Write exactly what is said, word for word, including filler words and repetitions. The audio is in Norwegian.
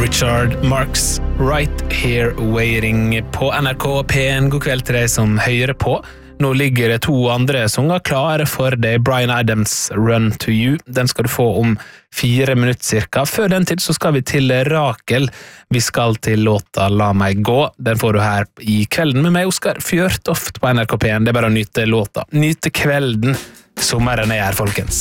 Richard Marx, Right Here Waiting på N R K P en. God kveld til deg som hører på. Nå ligger det to andre sanger klare for deg. Bryan Adams, Run to You. Den skal du få om fire minutter cirka. Før den tid så skal vi til Rakel. Vi skal til låta La meg gå. Den får du her i kvelden med meg, Oskar Fjørtoft på N R K P en. Det er bare å nyte låta. Nyte kvelden. Sommeren er her, folkens.